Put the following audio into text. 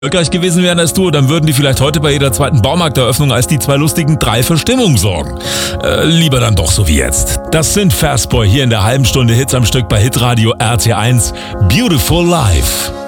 erfolgreich gewesen wären als Duo, dann würden die vielleicht heute bei jeder zweiten Baumarkteröffnung als die zwei lustigen 3 für Stimmung sorgen. Lieber dann doch so wie jetzt. Das sind Fastboy hier in der halben Stunde Hits am Stück bei Hitradio RT1. Beautiful Life.